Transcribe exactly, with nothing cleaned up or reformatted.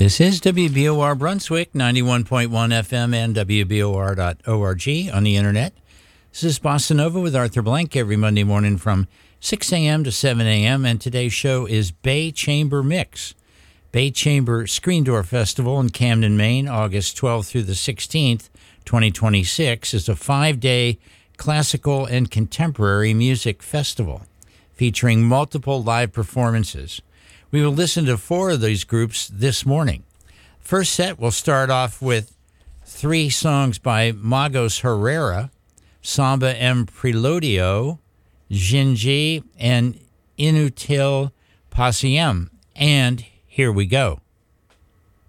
This is W B O R Brunswick, ninety-one point one F M and W B O R dot org on the internet. This is Bossa Nova with Arthur Blank every Monday morning from six a.m. to seven a.m. And today's show is Bay Chamber Mix. Bay Chamber Screen Door Festival in Camden, Maine, August twelfth through the sixteenth, twenty twenty-six, is a five-day classical and contemporary music festival featuring multiple live performances. We will listen to four of these groups this morning. First set, we'll start off with three songs by Magos Herrera, Samba em Preludio, Gingi, and Inutil Pasiem. And here we go.